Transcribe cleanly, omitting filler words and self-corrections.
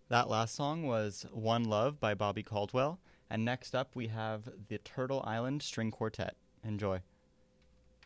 That last song was One Love by Bobby Caldwell. And next up, we have the Turtle Island String Quartet. Enjoy.